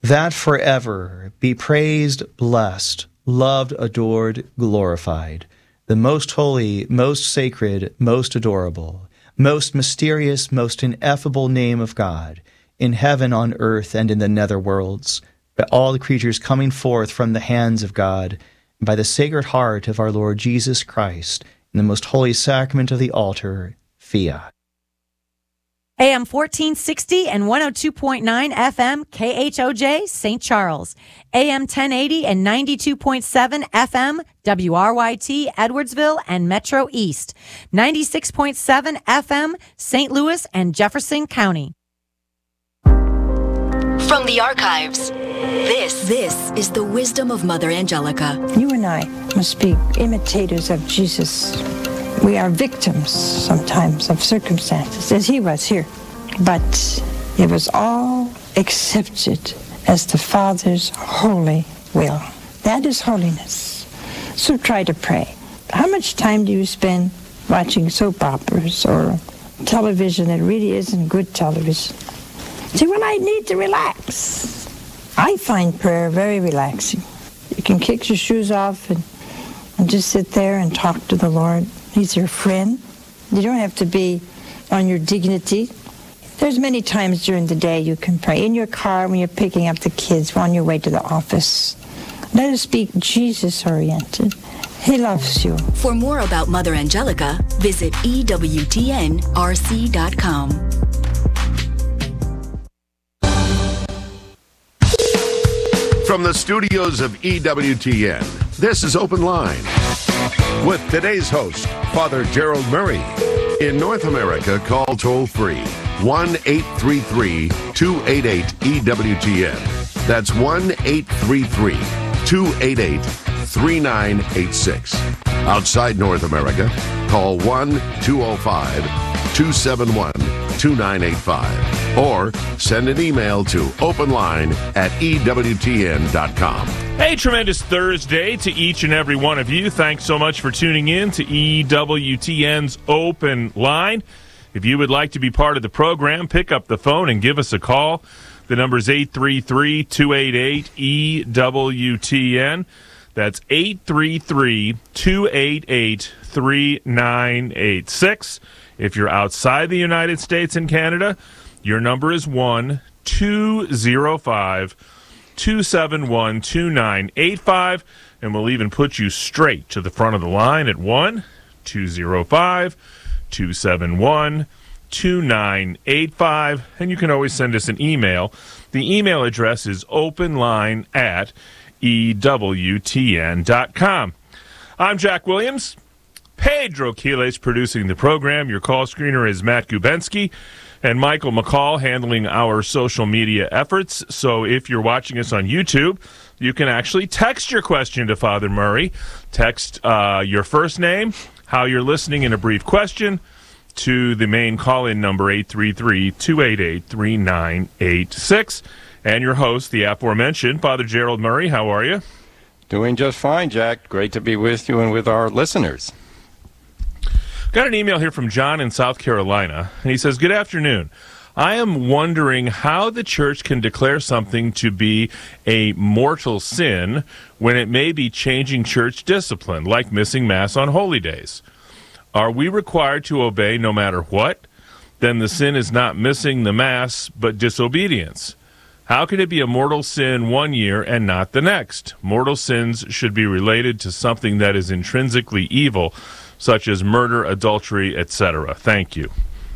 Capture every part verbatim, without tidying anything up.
that forever be praised, blessed, loved, adored, glorified, the most holy, most sacred, most adorable, most mysterious, most ineffable name of God, in heaven, on earth, and in the nether worlds, by all the creatures coming forth from the hands of God, and by the sacred heart of our Lord Jesus Christ, in the most holy sacrament of the altar, fiat. A M fourteen sixty and one oh two point nine F M K H O J Saint Charles. A M ten eighty and ninety-two point seven F M W R Y T Edwardsville and Metro East. ninety-six point seven F M Saint Louis and Jefferson County. From the archives, this this is the wisdom of Mother Angelica. You and I must be imitators of Jesus. We are victims sometimes of circumstances, as he was here. But it was all accepted as the Father's holy will. That is holiness. So try to pray. How much time do you spend watching soap operas or television that really isn't good television? See, when I need to relax, I find prayer very relaxing. You can kick your shoes off and, and just sit there and talk to the Lord. He's your friend. You don't have to be on your dignity. There's many times during the day you can pray. In your car, when you're picking up the kids, on your way to the office. Let us be Jesus-oriented. He loves you. For more about Mother Angelica, visit E W T N R C dot com. From the studios of E W T N, this is Open Line with today's host, Father Gerald Murray. In North America, call toll-free one eight three three, two eight eight, E W T N. That's one eight three three, two eight eight, three nine eight six. Outside North America, call one two oh five, two seven one, two nine eight five or send an email to openline at E W T N dot com. Hey, tremendous Thursday to each and every one of you. Thanks so much for tuning in to E W T N's Open Line. If you would like to be part of the program, pick up the phone and give us a call. The number is eight three three, two eight eight, E W T N. That's eight three three, two eight eight, three nine eight six. If you're outside the United States and Canada, your number is one two oh five, two seven one, two nine eight five, and we'll even put you straight to the front of the line at one two oh five, two seven one, two nine eight five, and you can always send us an email. The email address is openline at E W T N dot com. I'm Jack Williams. Pedro Quiles producing the program. Your call screener is Matt Gubensky, and Michael McCall handling our social media efforts. So if you're watching us on YouTube, you can actually text your question to Father Murray. Text uh, your first name, how you're listening, and a brief question to the main call-in number eight three three, two eight eight, three nine eight six. And your host, the aforementioned, Father Gerald Murray. How are you? Doing just fine, Jack. Great to be with you and with our listeners. Got an email here from John in South Carolina, and he says, good afternoon. I am wondering how the church can declare something to be a mortal sin when it may be changing church discipline, like missing Mass on holy days. Are we required to obey no matter what? Then the sin is not missing the Mass, but disobedience. How can it be a mortal sin one year and not the next? Mortal sins should be related to something that is intrinsically evil, such as murder, adultery, et cetera. Thank you.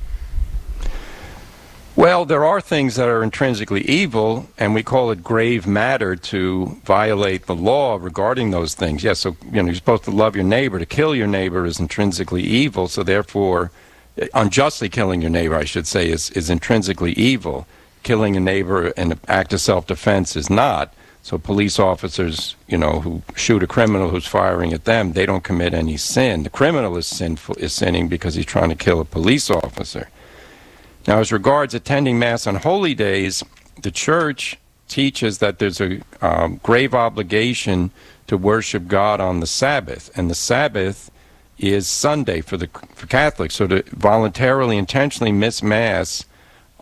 Well, there are things that are intrinsically evil, and we call it grave matter to violate the law regarding those things. Yes, so you know you're supposed to love your neighbor. To kill your neighbor is intrinsically evil, so therefore, unjustly killing your neighbor, I should say, is, is intrinsically evil. Killing a neighbor in an act of self-defense is not. So police officers, you know, who shoot a criminal who's firing at them, they don't commit any sin. The criminal is sinful, is sinning because he's trying to kill a police officer. Now, as regards attending Mass on holy days, the Church teaches that there's a um, grave obligation to worship God on the Sabbath, and the Sabbath is Sunday for the for Catholics. So to voluntarily, intentionally miss Mass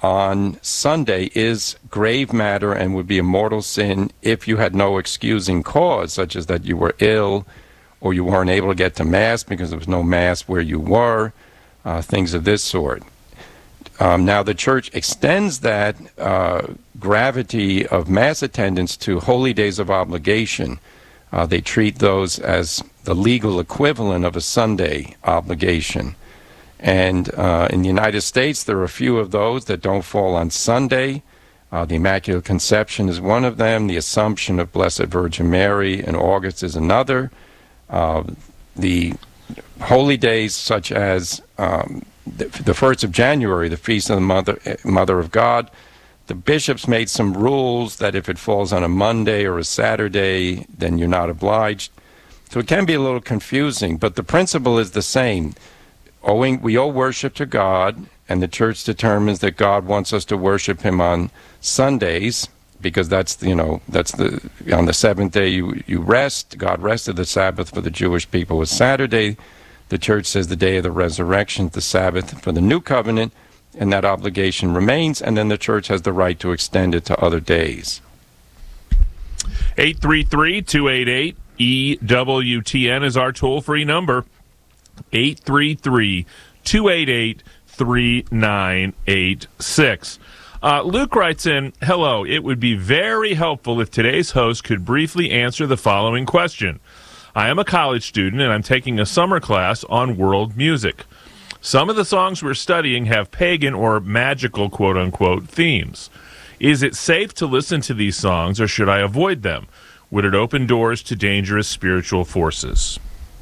on Sunday is grave matter and would be a mortal sin if you had no excusing cause, such as that you were ill or you weren't able to get to Mass because there was no Mass where you were, uh, things of this sort. Um, now, the Church extends that uh, gravity of Mass attendance to holy days of obligation. Uh, they treat those as the legal equivalent of a Sunday obligation. And uh, in the United States, there are a few of those that don't fall on Sunday. Uh, the Immaculate Conception is one of them. The Assumption of Blessed Virgin Mary in August is another. Uh, the holy days such as um, the, the first of January, the Feast of the Mother, Mother of God, the bishops made some rules that if it falls on a Monday or a Saturday, then you're not obliged. So it can be a little confusing, but the principle is the same. Owing, we owe worship to God, and the Church determines that God wants us to worship Him on Sundays, because that's, you know, that's the, on the seventh day you, you rest. God rested. The Sabbath for the Jewish people was Saturday. The Church says the day of the resurrection is the Sabbath for the New Covenant, and that obligation remains, and then the Church has the right to extend it to other days. eight three three, two eight eight, E W T N is our toll-free number. eight three three, two eight eight, three nine eight six. Uh, Luke writes in, hello, it would be very helpful if today's host could briefly answer the following question. I am a college student and I'm taking a summer class on world music. Some of the songs we're studying have pagan or magical quote-unquote themes. Is it safe to listen to these songs or should I avoid them? Would it open doors to dangerous spiritual forces?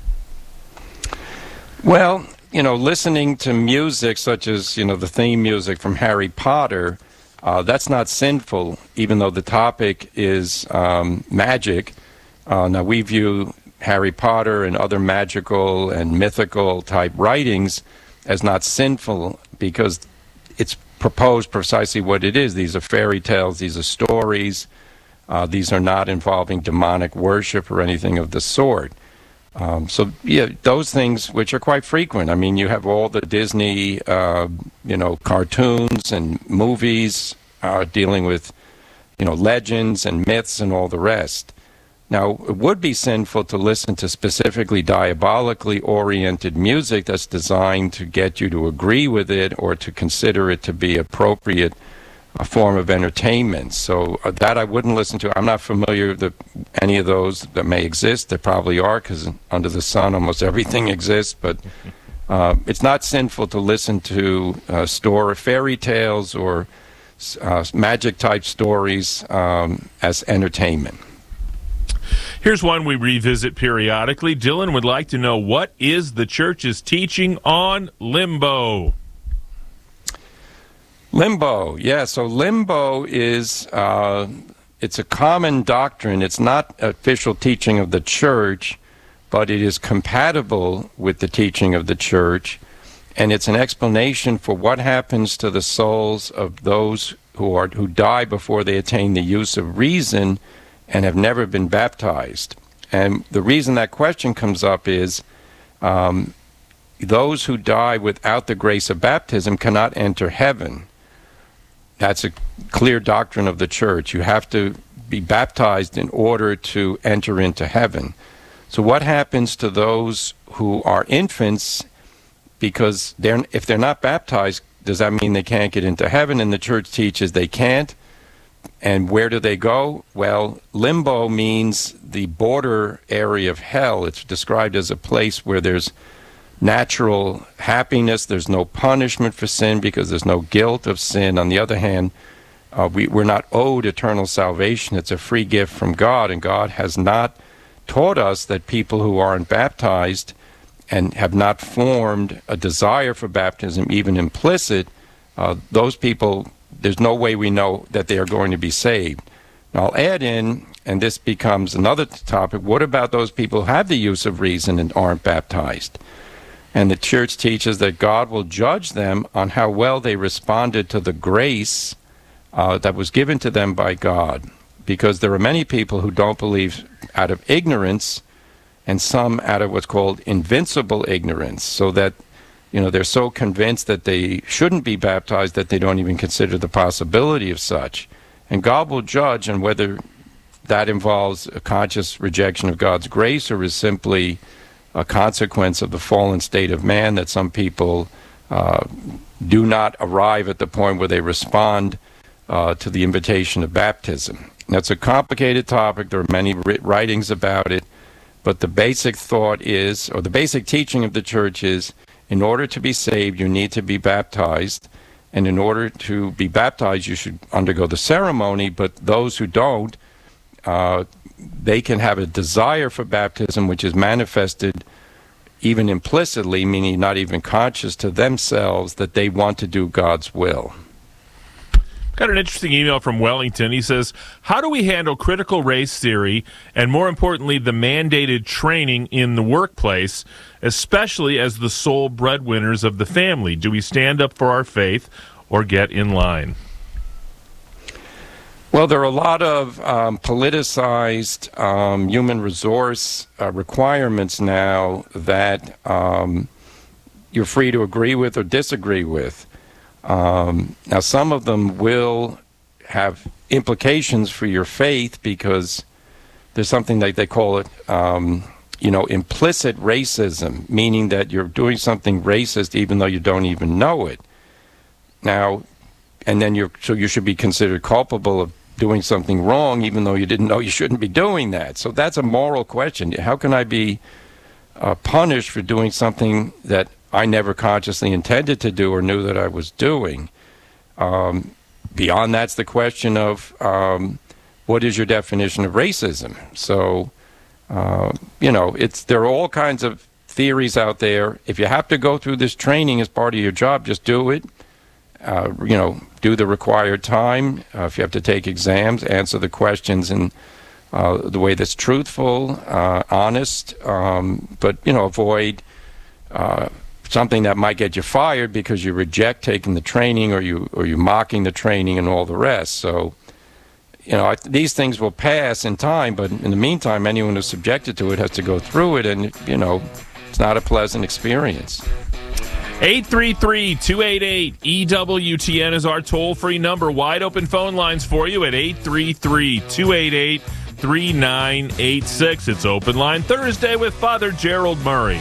Well, you know, listening to music such as, you know, the theme music from Harry Potter, uh, that's not sinful, even though the topic is um, magic. Uh, now, we view Harry Potter and other magical and mythical type writings as not sinful because it's proposed precisely what it is. These are fairy tales, these are stories, uh, these are not involving demonic worship or anything of the sort. Um, so, yeah, those things which are quite frequent. I mean, you have all the Disney, uh, you know, cartoons and movies uh, dealing with, you know, legends and myths and all the rest. Now, it would be sinful to listen to specifically diabolically oriented music that's designed to get you to agree with it or to consider it to be appropriate a form of entertainment. So uh, that I wouldn't listen to. I'm not familiar with any of those that may exist. There probably are, because under the sun almost everything exists. But uh, it's not sinful to listen to uh, store fairy tales or uh, magic-type stories um, as entertainment. Here's one we revisit periodically. Dylan would like to know, what is the Church's teaching on limbo? Limbo, yeah. So limbo is, uh, it's a common doctrine. It's not official teaching of the Church, but it is compatible with the teaching of the Church. And it's an explanation for what happens to the souls of those who are who die before they attain the use of reason and have never been baptized. And the reason that question comes up is um, those who die without the grace of baptism cannot enter heaven. That's a clear doctrine of the Church. You have to be baptized in order to enter into heaven. So what happens to those who are infants, because they're, if they're not baptized, does that mean they can't get into heaven? And the Church teaches they can't. And where do they go? Well, limbo means the border area of hell. It's described as a place where there's natural happiness, there's no punishment for sin because there's no guilt of sin. On the other hand, uh, we, we're not owed eternal salvation. It's a free gift from God, and God has not taught us that people who aren't baptized and have not formed a desire for baptism, even implicit, uh, those people, there's no way we know that they are going to be saved. Now, I'll add in, and this becomes another topic, what about those people who have the use of reason and aren't baptized? And the Church teaches that God will judge them on how well they responded to the grace uh, that was given to them by God. Because there are many people who don't believe out of ignorance, and some out of what's called invincible ignorance, so that you know, they're so convinced that they shouldn't be baptized that they don't even consider the possibility of such. And God will judge on whether that involves a conscious rejection of God's grace or is simply a consequence of the fallen state of man, that some people uh, do not arrive at the point where they respond uh, to the invitation of baptism. That's a complicated topic. There are many writings about it. But the basic thought is, or the basic teaching of the church is, in order to be saved, you need to be baptized. And in order to be baptized, you should undergo the ceremony. But those who don't, uh, they can have a desire for baptism, which is manifested even implicitly, meaning not even conscious to themselves, that they want to do God's will. Got an interesting email from Wellington. He says, how do we handle critical race theory and, more importantly, the mandated training in the workplace, especially as the sole breadwinners of the family? Do we stand up for our faith or get in line? Well, there are a lot of um, politicized um, human resource uh, requirements now that um, you're free to agree with or disagree with. Um, now, some of them will have implications for your faith because there's something like they call it, um, you know, implicit racism, meaning that you're doing something racist even though you don't even know it. Now, and then you're so you should be considered culpable of doing something wrong even though you didn't know you shouldn't be doing that. So that's a moral question. How can I be uh, punished for doing something that I never consciously intended to do or knew that I was doing? Um, beyond that's the question of um, what is your definition of racism? So, uh, you know, it's there are all kinds of theories out there. If you have to go through this training as part of your job, just do it. Uh, you know, do the required time. Uh, if you have to take exams, answer the questions in uh, the way that's truthful, uh, honest, um, but, you know, avoid uh, something that might get you fired because you reject taking the training or you or you mocking the training and all the rest. So, you know, I, these things will pass in time, but in the meantime, anyone who's subjected to it has to go through it, and, you know, it's not a pleasant experience. eight three three, two eight eight, E W T N is our toll-free number. Wide open phone lines for you at eight three three, two eight eight, three nine eight six. It's Open Line Thursday with Father Gerald Murray.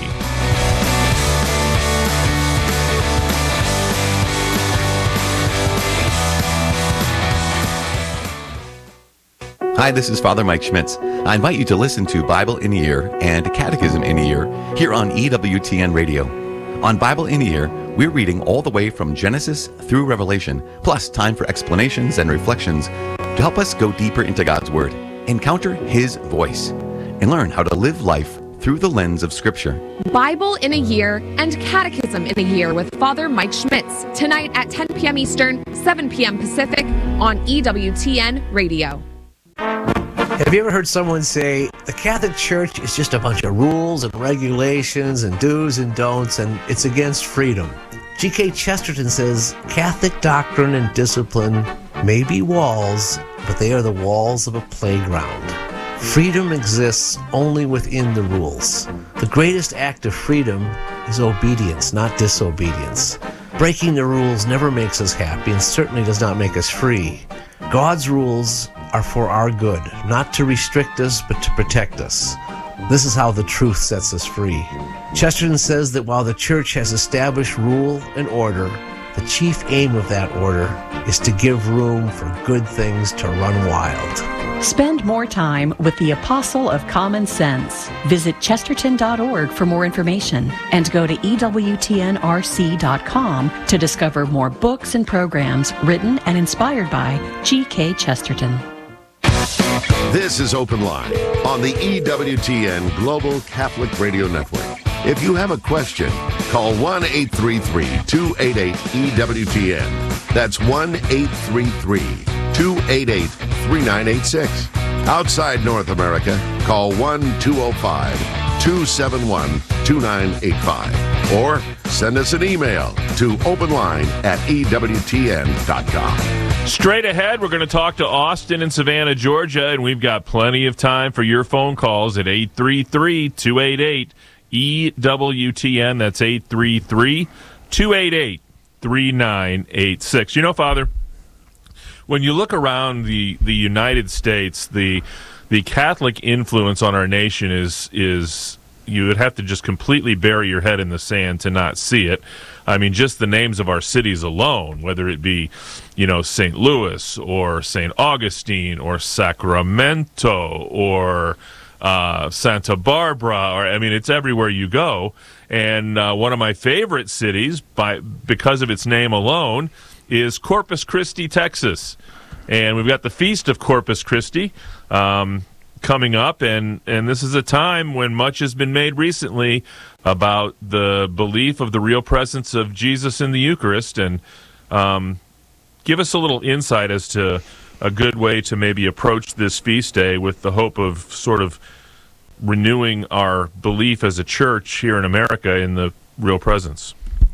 Hi, this is Father Mike Schmitz. I invite you to listen to Bible in a Year and Catechism in a Year here on E W T N Radio. On Bible in a Year, we're reading all the way from Genesis through Revelation, plus time for explanations and reflections to help us go deeper into God's Word, encounter His voice, and learn how to live life through the lens of Scripture. Bible in a Year and Catechism in a Year with Father Mike Schmitz, tonight at ten p.m. Eastern, seven p.m. Pacific on E W T N Radio. Have you ever heard someone say, the Catholic Church is just a bunch of rules and regulations and do's and don'ts, and it's against freedom? G K Chesterton says, Catholic doctrine and discipline may be walls, but they are the walls of a playground. Freedom exists only within the rules. The greatest act of freedom is obedience, not disobedience. Breaking the rules never makes us happy and certainly does not make us free. God's rules are for our good, not to restrict us, but to protect us. This is how the truth sets us free. Chesterton says that while the Church has established rule and order, the chief aim of that order is to give room for good things to run wild. Spend more time with the Apostle of Common Sense. Visit chesterton dot org for more information and go to E W T N R C dot com to discover more books and programs written and inspired by G K Chesterton. This is Open Line on the E W T N Global Catholic Radio Network. If you have a question, call one eight three three, two eight eight, E W T N. That's one eight three three, two eight eight, three nine eight six. Outside North America, call one two zero five, two seven one, two nine eight five. Or send us an email to openline at E W T N dot com. Straight ahead, we're going to talk to Austin in Savannah, Georgia, and we've got plenty of time for your phone calls at eight three three, two eight eight, E W T N. That's eight three three, two eight eight, three nine eight six. You know, Father, when you look around the, the United States, the the Catholic influence on our nation is is you would have to just completely bury your head in the sand to not see it. I mean, just the names of our cities alone, whether it be, you know, Saint Louis or Saint Augustine or Sacramento or uh, Santa Barbara, or I mean, it's everywhere you go. And uh, one of my favorite cities, by because of its name alone, is Corpus Christi, Texas. And we've got the Feast of Corpus Christi um, coming up, and, and this is a time when much has been made recently about the belief of the real presence of Jesus in the Eucharist. And um, give us a little insight as to a good way to maybe approach this feast day with the hope of sort of renewing our belief as a church here in America in the real presence.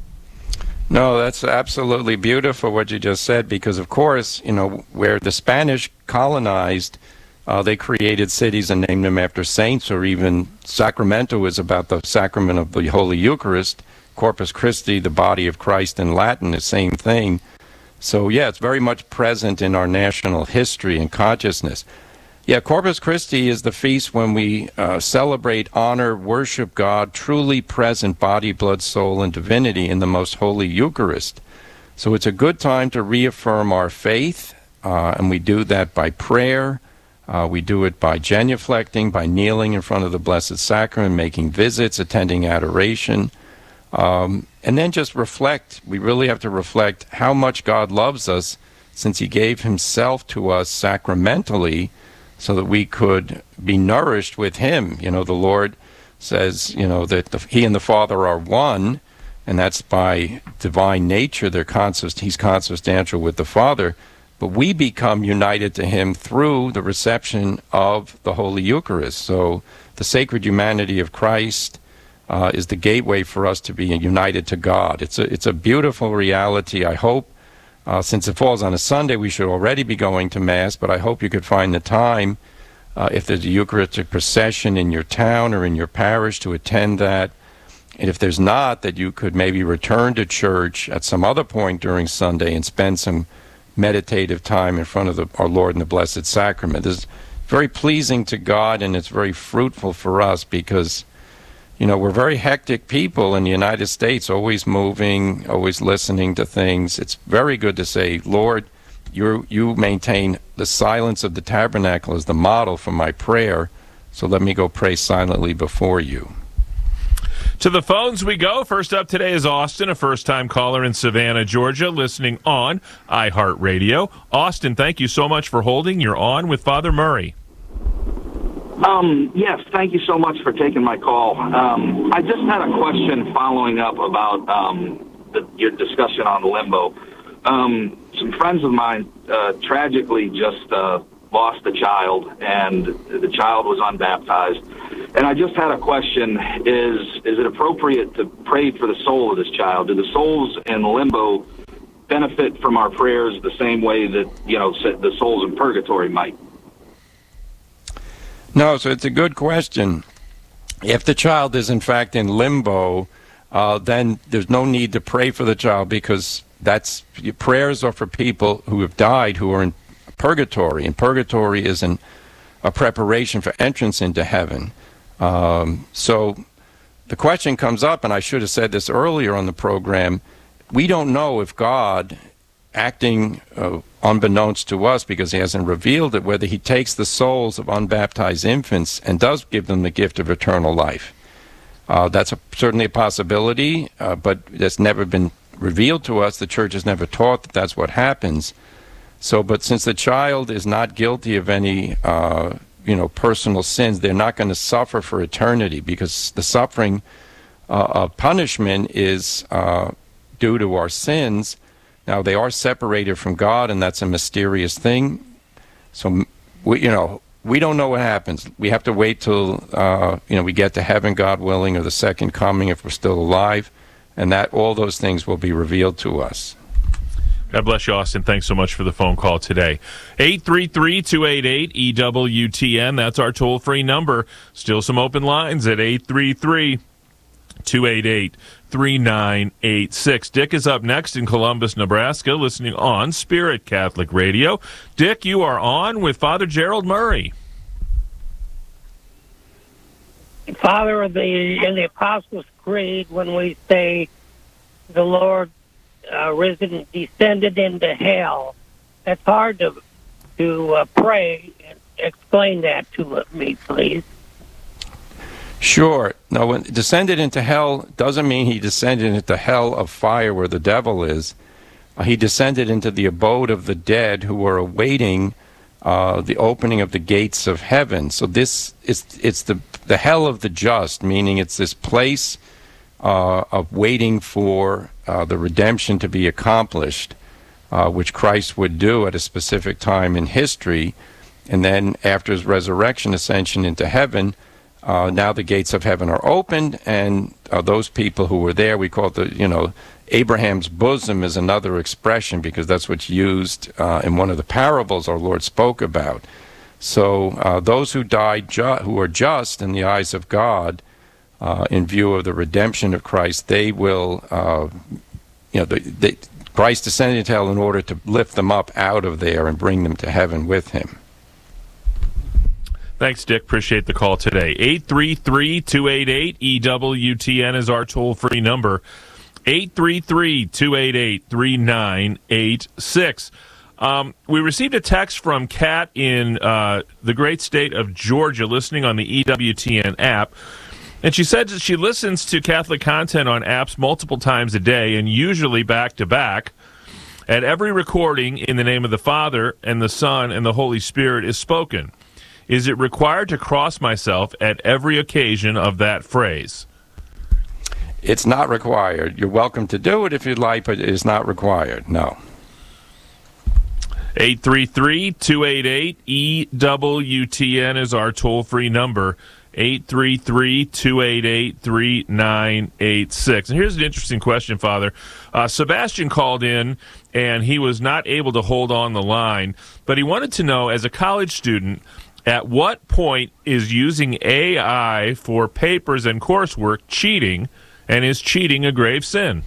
No, that's absolutely beautiful what you just said, because, of course, you know, where the Spanish colonized, uh, they created cities and named them after saints, or even Sacramento is about the sacrament of the Holy Eucharist. Corpus Christi, the body of Christ in Latin, the same thing. So, yeah, it's very much present in our national history and consciousness. Yeah, Corpus Christi is the feast when we uh, celebrate, honor, worship God, truly present body, blood, soul, and divinity in the most holy Eucharist. So it's a good time to reaffirm our faith, uh, and we do that by prayer. Uh, we do it by genuflecting, by kneeling in front of the Blessed Sacrament, making visits, attending adoration, um, and then just reflect. We really have to reflect how much God loves us, since he gave himself to us sacramentally, so that we could be nourished with him. You know, the Lord says, you know, that the, he and the Father are one, and that's by divine nature. They're consist, he's consubstantial with the Father, but we become united to him through the reception of the Holy Eucharist. So the sacred humanity of Christ uh, is the gateway for us to be united to God. It's a, it's a beautiful reality. I hope Uh, since it falls on a Sunday, we should already be going to Mass, but I hope you could find the time, uh, if there's a Eucharistic procession in your town or in your parish, to attend that. And if there's not, that you could maybe return to church at some other point during Sunday and spend some meditative time in front of the, our Lord in the Blessed Sacrament. This is very pleasing to God, and it's very fruitful for us because, you know, we're very hectic people in the United States, always moving, always listening to things. It's very good to say, Lord, you you maintain the silence of the tabernacle as the model for my prayer, so let me go pray silently before you. To the phones we go. First up today is Austin, a first-time caller in Savannah, Georgia, listening on iHeartRadio. Austin, thank you so much for holding. You're on with Father Murray. Um, yes, thank you so much for taking my call. Um, I just had a question following up about um, the, your discussion on limbo. Um, some friends of mine uh, tragically just uh, lost a child, and the child was unbaptized. And I just had a question: is is it appropriate to pray for the soul of this child? Do the souls in limbo benefit from our prayers the same way that, you know, the souls in purgatory might? No, so it's a good question. If the child is in fact in limbo, uh, then there's no need to pray for the child, because that's prayers are for people who have died, who are in purgatory, and purgatory is an, a preparation for entrance into heaven. Um, so the question comes up, and I should have said this earlier on the program, we don't know if God, acting uh, unbeknownst to us because he hasn't revealed it, whether he takes the souls of unbaptized infants and does give them the gift of eternal life. Uh, that's a, certainly a possibility, uh, but that's never been revealed to us. The Church has never taught that that's what happens. So, but since the child is not guilty of any, uh, you know, personal sins, they're not going to suffer for eternity, because the suffering uh, of punishment is uh, due to our sins. Now, they are separated from God, and that's a mysterious thing. So, we, you know, we don't know what happens. We have to wait till, uh, you know, we get to heaven, God willing, or the second coming if we're still alive, and that all those things will be revealed to us. God bless you, Austin. Thanks so much for the phone call today. eight three three, two eight eight, E W T N. That's our toll-free number. Still some open lines at eight three three, two eight eight, three nine eight six. Dick is up next in Columbus, Nebraska, listening on Spirit Catholic Radio. Dick, you are on with Father Gerald Murray. Father, the in the Apostles' Creed, when we say the Lord uh, risen, descended into hell, that's hard to to uh, pray. Explain that to me, please. Sure. No, when descended into hell doesn't mean he descended into hell of fire where the devil is. Uh, he descended into the abode of the dead who were awaiting uh, the opening of the gates of heaven. So this is it's the the hell of the just, meaning it's this place uh, of waiting for uh, the redemption to be accomplished, uh, which Christ would do at a specific time in history. And then after his resurrection, ascension into heaven, uh, now the gates of heaven are opened, and uh, those people who were there, we call it the, you know, Abraham's bosom is another expression because that's what's used uh, in one of the parables our Lord spoke about. So uh, those who died, ju- who are just in the eyes of God, uh, in view of the redemption of Christ, they will, uh, you know, they, they, Christ descended into hell in order to lift them up out of there and bring them to heaven with him. Thanks, Dick. Appreciate the call today. eight three three, two eight eight, E W T N is our toll-free number. eight three three, two eight eight, three nine eight six. Um, we received a text from Kat in uh, the great state of Georgia, listening on the E W T N app. And she said that she listens to Catholic content on apps multiple times a day and usually back-to-back. At every recording, in the name of the Father and the Son and the Holy Spirit is spoken. Is it required to cross myself at every occasion of that phrase? It's not required. You're welcome to do it if you'd like, but it is not required, no. eight three three, two eight eight, E W T N is our toll-free number. eight three three, two eight eight, three nine eight six. And here's an interesting question, Father. Uh, Sebastian called in, and he was not able to hold on the line, but he wanted to know, as a college student, at what point is using A I for papers and coursework cheating, and is cheating a grave sin?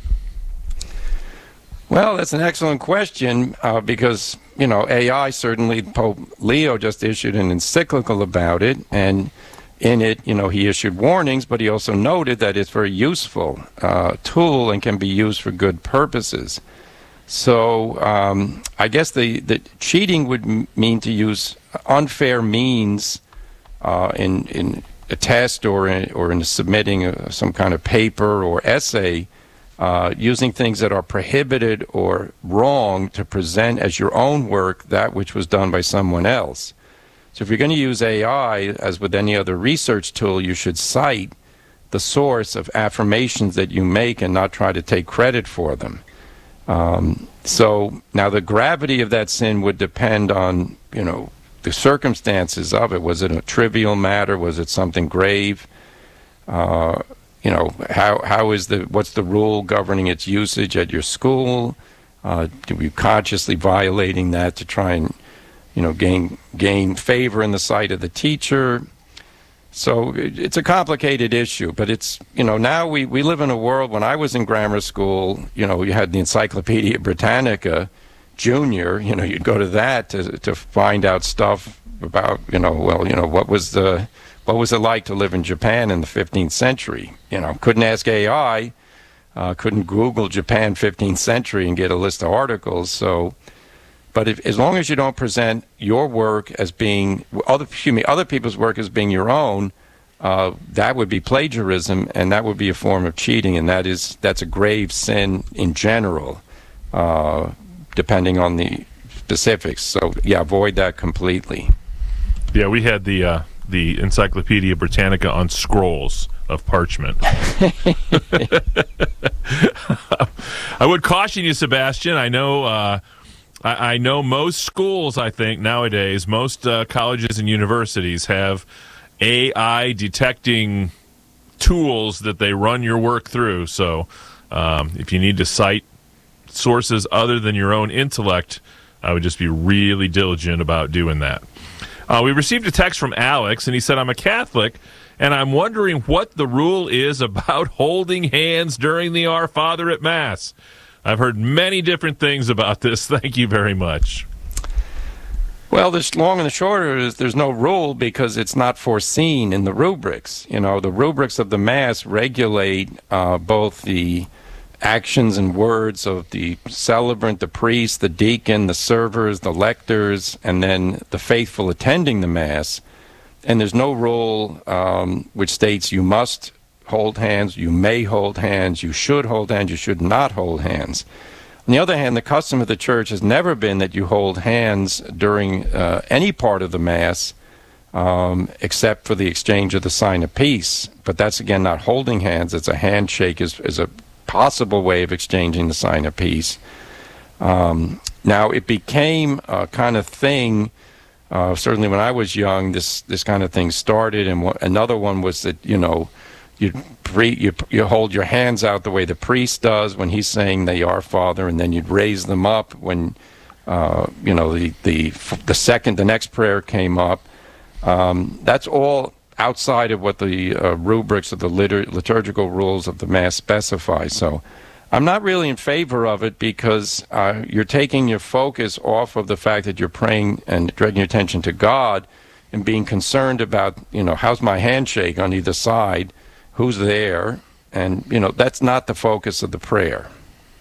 Well, that's an excellent question uh, because, you know, A I, certainly Pope Leo just issued an encyclical about it, and in it, you know, he issued warnings, but he also noted that it's a very useful uh, tool and can be used for good purposes. So um, I guess the, the cheating would m- mean to use unfair means uh, in in a test or in, or in submitting a, some kind of paper or essay, uh, using things that are prohibited or wrong to present as your own work that which was done by someone else. So if you're going to use A I, as with any other research tool, you should cite the source of affirmations that you make and not try to take credit for them. Um, so now the gravity of that sin would depend on, you know, the circumstances of it. Was it a trivial matter? Was it something grave? Uh, you know, how how is the what's the rule governing its usage at your school? Uh, do you consciously violating that to try and, you know, gain gain favor in the sight of the teacher? So it, it's a complicated issue, but it's, you know, now we, we live in a world. When I was in grammar school, you know, you had the Encyclopedia Britannica Junior, you know, you'd go to that to to find out stuff about, you know, well, you know, what was the what was it like to live in Japan in the fifteenth century? You know, couldn't ask A I, uh, couldn't Google Japan fifteenth century and get a list of articles. So, but if, as long as you don't present your work as being other, excuse me, other people's work as being your own, uh, that would be plagiarism, and that would be a form of cheating, and that is that's a grave sin in general, uh, depending on the specifics. So, yeah, avoid that completely. Yeah, we had the uh, the Encyclopedia Britannica on scrolls of parchment. I would caution you, Sebastian. I know. Uh, I, I know most schools, I think, nowadays, most uh, colleges and universities have A I detecting tools that they run your work through. So um, if you need to cite sources other than your own intellect, I would just be really diligent about doing that. Uh, we received a text from Alex, and he said, I'm a Catholic, and I'm wondering what the rule is about holding hands during the Our Father at Mass. I've heard many different things about this. Thank you very much. Well, the long and the short is there's no rule because it's not foreseen in the rubrics. You know, the rubrics of the Mass regulate uh, both the actions and words of the celebrant, the priest, the deacon, the servers, the lectors, and then the faithful attending the Mass. And there's no rule um, which states you must hold hands, you may hold hands, you should hold hands, you should not hold hands. On the other hand, the custom of the Church has never been that you hold hands during uh, any part of the Mass um, except for the exchange of the sign of peace. But that's, again, not holding hands. It's a handshake is, is a possible way of exchanging the sign of peace. Um, now, it became a kind of thing, uh, certainly when I was young, this, this kind of thing started. And w- another one was that, you know, You, pre, you you hold your hands out the way the priest does when he's saying the Our Father, and then you'd raise them up when uh, you know the, the the second the next prayer came up. Um, that's all outside of what the uh, rubrics of the litur- liturgical rules of the Mass specify. So I'm not really in favor of it because uh, you're taking your focus off of the fact that you're praying and directing your attention to God and being concerned about, you know, how's my handshake on either side, who's there, and, you know, that's not the focus of the prayer.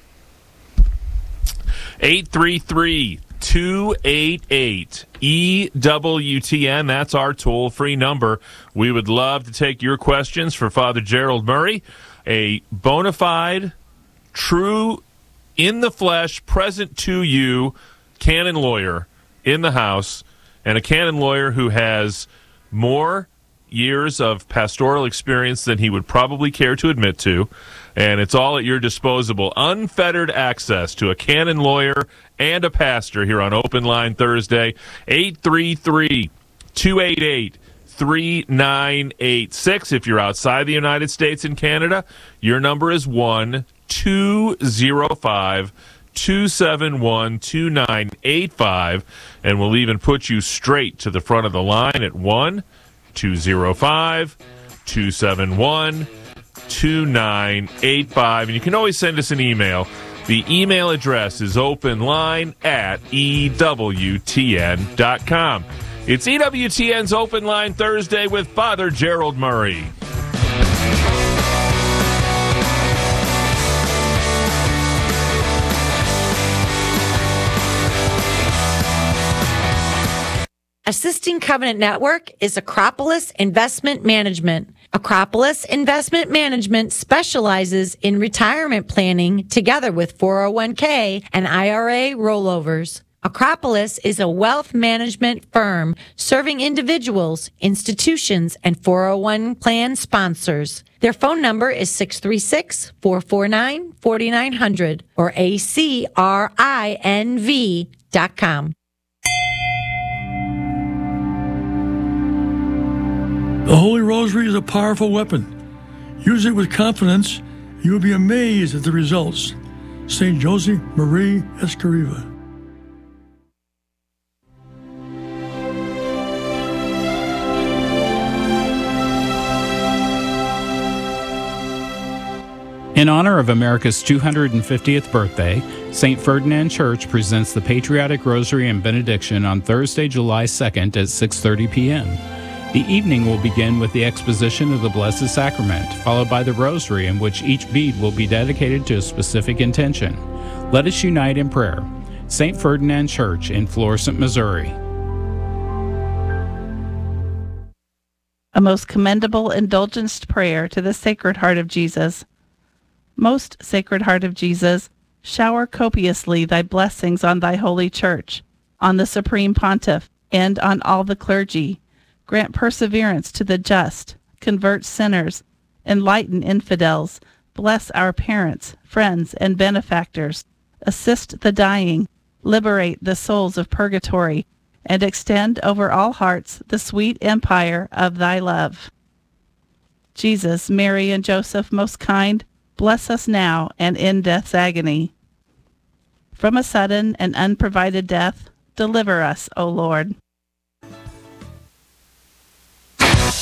eight three three, two eight eight, E W T N. That's our toll-free number. We would love to take your questions for Father Gerald Murray, a bona fide, true, in-the-flesh, present-to-you canon lawyer in the house, and a canon lawyer who has more years of pastoral experience than he would probably care to admit to, and it's all at your disposal. Unfettered access to a canon lawyer and a pastor here on Open Line Thursday. Eight three three, two eight eight, three nine eight six. If you're outside the United States and Canada, your number is one two zero five, two seven one, two nine eight five, and we'll even put you straight to the front of the line at one two zero five, two seven one, two nine eight five. And you can always send us an email. The email address is openline at E W T N dot com. It's E W T N's Open Line Thursday with Father Gerald Murray. Assisting Covenant Network is Acropolis Investment Management. Acropolis Investment Management specializes in retirement planning together with four oh one k and I R A rollovers. Acropolis is a wealth management firm serving individuals, institutions, and four oh one plan sponsors. Their phone number is six three six, four four nine, four nine zero zero or A C R I N V dot com. The Holy Rosary is a powerful weapon. Use it with confidence. You will be amazed at the results. Saint Josie Marie Escriva. In honor of America's two hundred fiftieth birthday, Saint Ferdinand Church presents the Patriotic Rosary and Benediction on Thursday, July second at six thirty p.m. The evening will begin with the exposition of the Blessed Sacrament, followed by the Rosary, in which each bead will be dedicated to a specific intention. Let us unite in prayer. Saint Ferdinand Church in Florissant, Missouri. A most commendable indulgenced prayer to the Sacred Heart of Jesus. Most Sacred Heart of Jesus, shower copiously thy blessings on thy holy Church, on the Supreme Pontiff, and on all the clergy. Grant perseverance to the just, convert sinners, enlighten infidels, bless our parents, friends, and benefactors, assist the dying, liberate the souls of purgatory, and extend over all hearts the sweet empire of thy love. Jesus, Mary, and Joseph, most kind, bless us now and in death's agony. From a sudden and unprovided death, deliver us, O Lord.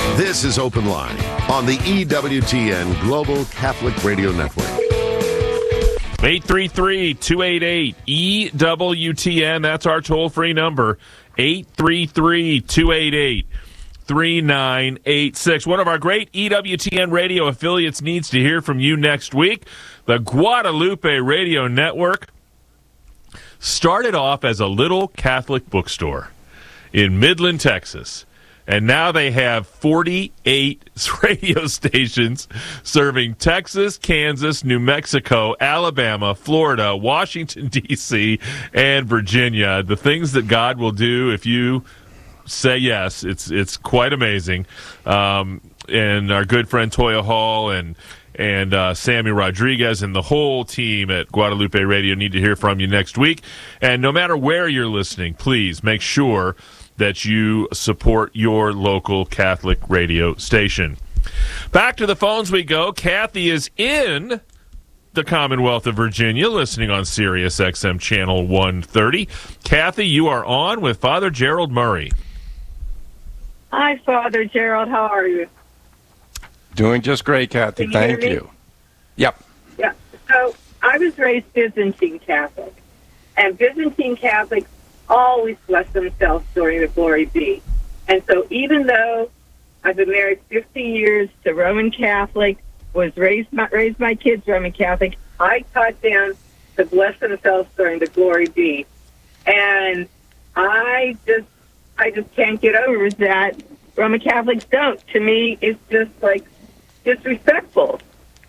This is Open Line on the E W T N Global Catholic Radio Network. eight three three, two eight eight, E W T N. That's our toll-free number, eight three three, two eight eight, three nine eight six. One of our great E W T N radio affiliates needs to hear from you next week. The Guadalupe Radio Network started off as a little Catholic bookstore in Midland, Texas. And now they have forty-eight radio stations serving Texas, Kansas, New Mexico, Alabama, Florida, Washington, D C, and Virginia. The things that God will do if you say yes, it's it's quite amazing. Um, and our good friend Toya Hall and and uh, Sammy Rodriguez and the whole team at Guadalupe Radio need to hear from you next week. And no matter where you're listening, please make sure that you support your local Catholic radio station. Back to the phones we go. Kathy is in the Commonwealth of Virginia, listening on Sirius X M Channel one thirty. Kathy, you are on with Father Gerald Murray. Hi, Father Gerald. How are you? Doing just great, Kathy. Can you Thank hear me? you. Yep. Yeah. So I was raised Byzantine Catholic, and Byzantine Catholics always bless themselves during the Glory Be. And so even though I've been married fifty years to Roman Catholic, was raised my, raised my kids Roman Catholic, I taught them to bless themselves during the Glory Be. And I just I just can't get over that Roman Catholics don't. To me, it's just like disrespectful.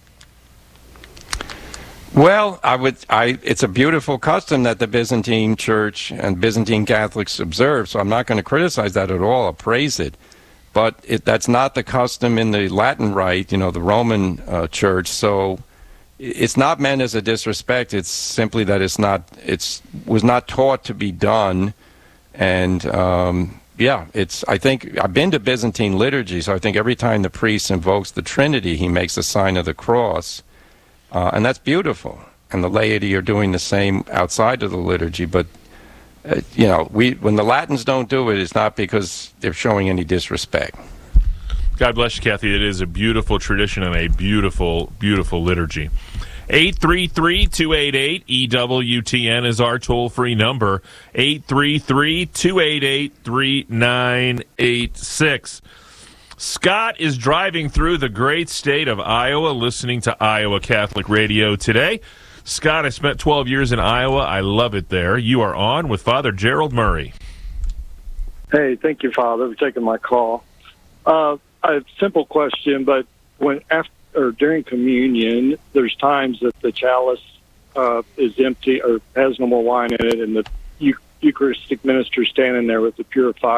Well, I would. I. It's a beautiful custom that the Byzantine Church and Byzantine Catholics observe. So I'm not going to criticize that at all. I'll praise it, but it, that's not the custom in the Latin Rite. You know, the Roman uh, Church. So it's not meant as a disrespect. It's simply that it's not. It's was not taught to be done, and um, yeah, it's. I think I've been to Byzantine liturgy, so I think every time the priest invokes the Trinity, he makes the sign of the cross. Uh, and that's beautiful. And the laity are doing the same outside of the liturgy. But, uh, you know, we when the Latins don't do it, it's not because they're showing any disrespect. God bless you, Kathy. It is a beautiful tradition and a beautiful, beautiful liturgy. eight three three, two eight eight, E W T N is our toll-free number. eight three three, two eight eight, three nine eight six. Scott is driving through the great state of Iowa, listening to Iowa Catholic Radio today. Scott, I spent twelve years in Iowa. I love it there. You are on with Father Gerald Murray. Hey, thank you, Father, for taking my call. Uh, I have a simple question, but when after or during communion, there's times that the chalice uh, is empty or has no more wine in it, and the Eucharistic minister standing there with the purifier.